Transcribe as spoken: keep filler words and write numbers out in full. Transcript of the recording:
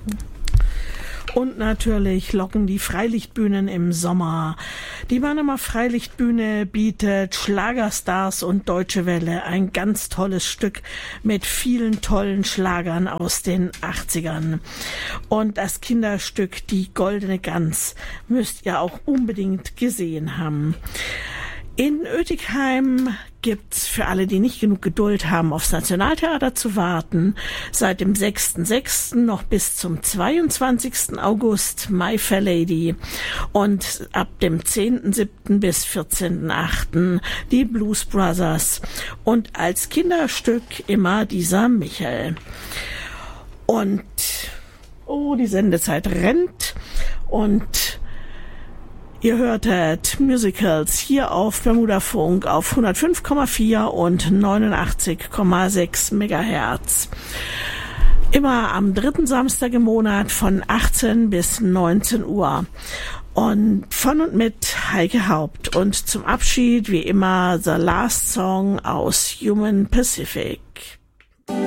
Und natürlich locken die Freilichtbühnen im Sommer. Die Mannheimer Freilichtbühne bietet Schlagerstars und Deutsche Welle, ein ganz tolles Stück mit vielen tollen Schlagern aus den achtzigern. Und das Kinderstück Die Goldene Gans müsst ihr auch unbedingt gesehen haben. In Oetigheim gibt's für alle, die nicht genug Geduld haben, aufs Nationaltheater zu warten, seit dem sechsten sechsten noch bis zum zweiundzwanzigsten August My Fair Lady und ab dem zehnten siebten bis vierzehnten achten die Blues Brothers und als Kinderstück immer dieser Michael. Und oh, die Sendezeit rennt und ihr hörtet Musicals hier auf Bermuda Funk auf hundertfünf Komma vier und neunundachtzig Komma sechs Megahertz. Immer am dritten Samstag im Monat von achtzehn bis neunzehn Uhr. Und von und mit Heike Haupt. Und zum Abschied wie immer The Last Song aus Human Pacific.